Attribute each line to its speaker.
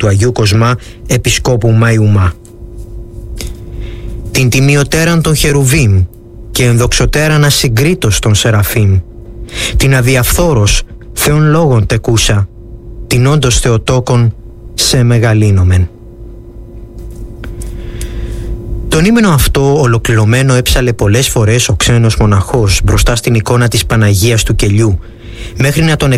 Speaker 1: του Αγίου Κοσμά Επισκόπου Μαϊουμά. Την τιμιωτέραν των Χερουβίμ και ενδοξωτέραν ασυγκρίτως των Σεραφείμ, την αδιαφθόρος θεών λόγων τεκούσα, την όντως Θεοτόκον σε μεγαλύνομεν. Τον ύμνο αυτό ολοκληρωμένο έψαλε πολλές φορές ο ξένος μοναχός μπροστά στην εικόνα της Παναγίας του Κελιού, μέχρι να τον